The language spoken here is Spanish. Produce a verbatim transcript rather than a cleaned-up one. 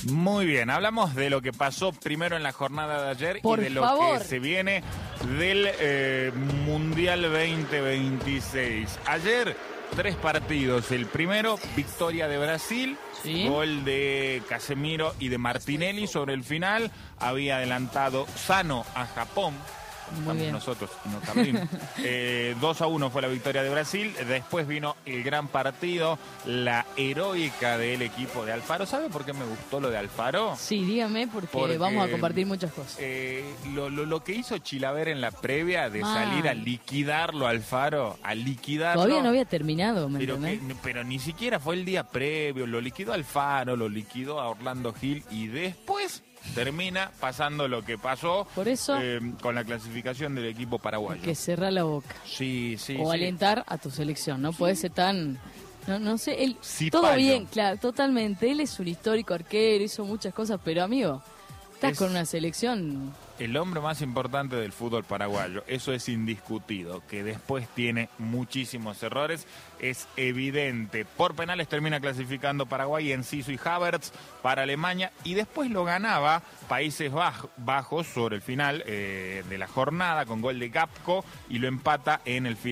Muy bien, hablamos de lo que pasó primero en la jornada de ayer Por y de lo favor. que se viene del eh, Mundial veinte veintiséis. Ayer, tres partidos. El primero, victoria de Brasil, sí. Gol de Casemiro y de Martinelli sobre el final. Había adelantado sano a Japón. Muy Estamos bien. nosotros y no Cablín. eh, dos a uno fue la victoria de Brasil. Después vino el gran partido, la heroica del equipo de Alfaro. ¿Sabe por qué me gustó lo de Alfaro? Sí, dígame, porque, Porque, vamos a compartir muchas cosas. Eh, lo, lo, lo que hizo Chilaver en la previa de Man. salir a liquidarlo a Alfaro, a liquidarlo. Todavía no había terminado, ¿me pero, entendés? que, pero ni siquiera fue el día previo. Lo liquidó Alfaro, lo liquidó a Orlando Gil y después termina pasando lo que pasó. Por eso, eh, con la clasificación del equipo paraguayo. que cerrar la boca. Sí, sí, o sí. alentar a tu selección, no puede ser tan... No, no sé, él, Sí, todo payo. bien, claro, totalmente. Él es un histórico arquero, hizo muchas cosas, pero amigo, estás Es- con una selección... El hombre más importante del fútbol paraguayo, eso es indiscutido, que después tiene muchísimos errores, es evidente. Por penales termina clasificando Paraguay, Enciso y Havertz para Alemania, y después lo ganaba Países Baj- Bajos sobre el final eh, de la jornada con gol de Gapco y lo empata en el final.